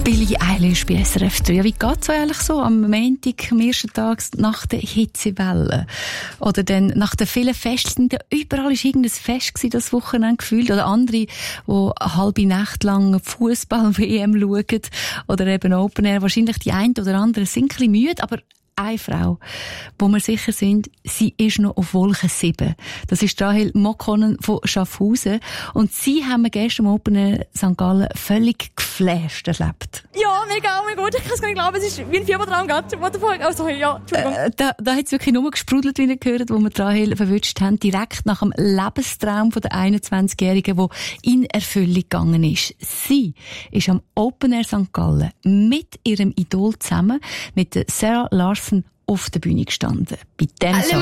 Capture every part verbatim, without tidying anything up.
Billie Eilish bei S R F drei. Ja, wie geht es eigentlich so am Montag, am ersten Tag nach der Hitzewelle? Oder dann nach den vielen Festen, überall war irgendein Fest gewesen, das Wochenende gefühlt. Oder andere, die eine halbe Nacht lang Fußball-W M schauen. Oder eben Open Air. Wahrscheinlich die einen oder anderen sind ein bisschen müde, aber eine Frau, wo wir sicher sind, sie ist noch auf Wolke sieben. Das ist Rahel Mokkonen von Schaffhausen. Und sie haben wir gestern im Open Air Sankt Gallen völlig geflasht erlebt. Ja, mega, oh mein Gott, ich kann es gar nicht glauben, es ist wie ein Fiebertraum gerade. What the fuck? Oh, sorry, ja, Entschuldigung. Äh, da da hat es wirklich nur gesprudelt, wie ihr gehört, wo wir Rahel verwünscht haben, direkt nach dem Lebenstraum von der einundzwanzigjährigen, der in Erfüllung gegangen ist. Sie ist am Open Air Sankt Gallen mit ihrem Idol zusammen, mit der Sarah Larson, auf der Bühne gestanden. Bei dem Song.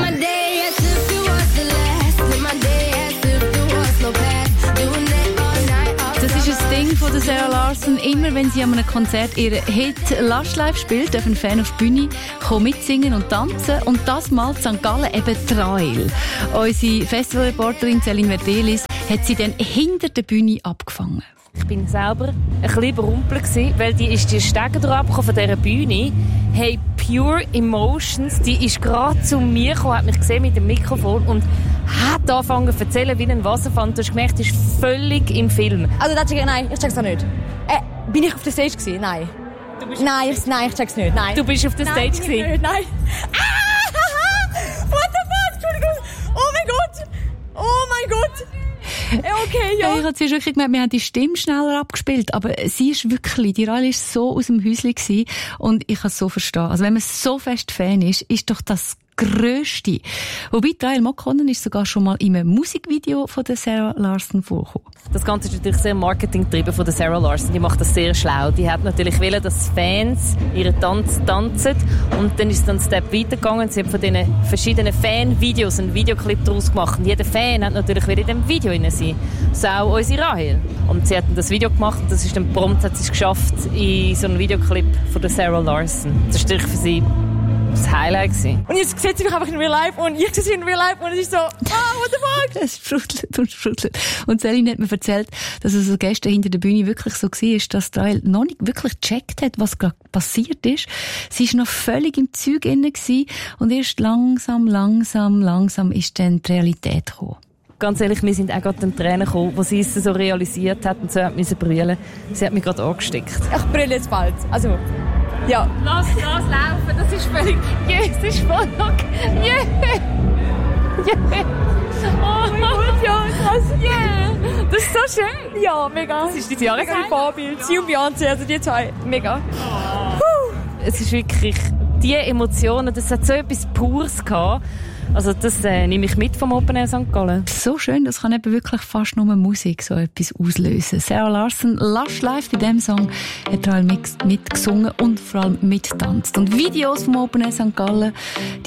Das ist ein Ding von der Sarah Larson. Immer wenn sie an einem Konzert ihren Hit Lush Live spielt, darf ein Fan auf die Bühne kommen, mitsingen und tanzen. Und das mal in Sankt Gallen eben Trail. Unsere Festivalreporterin Céline Verdelis hat sie dann hinter der Bühne abgefangen. Ich bin selber ein bisschen überrumpelt gewesen, weil die ist die Stege runtergekommen von dieser Bühne. Hey, Pure Emotions, die ist gerade zu mir gekommen, hat mich gesehen mit dem Mikrofon und hat angefangen zu erzählen wie ein Wasserfall. Du hast gemerkt, die ist völlig im Film. Also, das check, nein, ich check's auch nicht. Äh, bin ich auf der Stage gewesen? Nein. Du bist nein, ich, nein, ich check's nicht. Nein. Du bist auf der nein, Stage gewesen? Nicht, nein. Ah, what the fuck? Entschuldigung. Oh mein Gott. Oh mein Gott. Okay, ja. Ich habe zuerst wirklich gemerkt, wir haben die Stimme schneller abgespielt, aber sie ist wirklich, die Rolle ist so aus dem Häuschen gewesen und ich kann es so verstehen. Also wenn man so fest Fan ist, ist doch das Grösste. Wobei Rahel Mokkonen ist sogar schon mal in einem Musikvideo von der Sarah Larson vorgekommen. Das Ganze ist natürlich sehr marketinggetrieben von der Sarah Larson. Die macht das sehr schlau. Die hat natürlich wollen, dass Fans ihren Tanz tanzen. Und dann ist es dann einen Step weitergegangen. Sie hat von diesen verschiedenen Fan-Videos einen Videoclip daraus gemacht. Und jeder Fan hat natürlich wieder in diesem Video drin sein. So auch unsere Rahel. Und sie hat dann das Video gemacht und das ist dann prompt, hat sie es geschafft in so einem Videoclip von der Sarah Larson. Das ist natürlich für sie das Highlight gewesen. Und jetzt sieht sie mich einfach in Real Life und ich sehe sie in Real Life und es ist so, ah, what the fuck? Es sprudelt und sprudelt. Und Céline hat mir erzählt, dass es so gestern hinter der Bühne wirklich so war, dass Rahel noch nicht wirklich gecheckt hat, was gerade passiert ist. Sie war noch völlig im Zeug inne und erst langsam, langsam, langsam ist dann die Realität gekommen. Ganz ehrlich, wir sind auch gerade den Tränen gekommen, wo sie es so realisiert hat und so hat müssen brüllen. Sie hat mich gerade angesteckt. Ich brülle jetzt bald. Also, ja. Lass, lass laufen, das ist völlig... Yeah, es ist voll okay. Yeah. Yeah. Oh mein Gott, ja, krass. Yeah. Das ist so schön. Ja, mega. Das ist dein Jahreszeit. Mega Vorbild. Sie und Beyoncé, also die zwei. Mega. Oh. Es ist wirklich... Die Emotionen, das hat so etwas Pures gehabt. Also das äh, nehme ich mit vom Open Air Sankt Gallen. So schön, das kann eben wirklich fast nur Musik so etwas auslösen. Sarah Larson, Lush Live, bei diesem Song hat Rahel mitgesungen und vor allem mitgetanzt. Und Videos vom Open Air Sankt Gallen, die